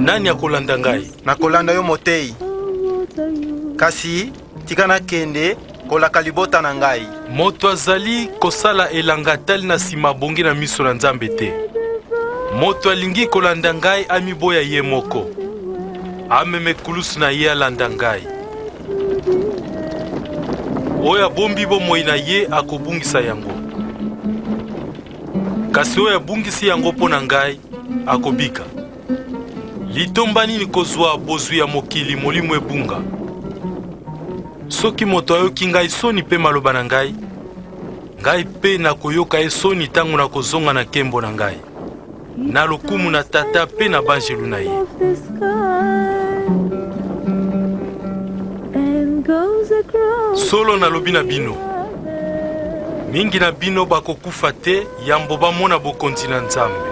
Nani akolanda ngai? Nakolanda yo motei. Kasi tika nakende kolaka libota na ngai. Moto azali kosala elanga tali na sima bongi na miso na Nzambe te. Moto alingi kolanda ngai amiboya ye moko. Ameme kulusu na ye alanda ngai. Oyo abombi bomoi na ye akobungisa yango. Kasi oyo abungisi yango mpo na ngai akobika. Litomba nini kozwa bozwi ya mokili molimo ebunga? Soki moto ayoki ngai soni pe maloba na ngai, ngai pe nakoyoka ye soni tango na kozonga na kembo na ngai, na lokumu na tata pe na banjelu na ye. Solo nalobi na bino, mingi na bino bakokufa te yambo bamona bokonzi na Nzambe.